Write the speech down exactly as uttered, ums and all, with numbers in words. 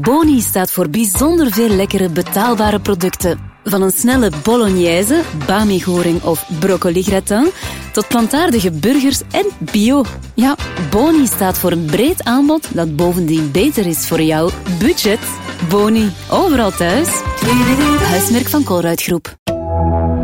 Boni staat voor bijzonder veel lekkere betaalbare producten. Van een snelle bolognese, bami-goring of broccoli-gratin, tot plantaardige burgers en bio. Ja, Boni staat voor een breed aanbod dat bovendien beter is voor jouw budget. Boni, overal thuis. Huismerk van Colruyt Groep.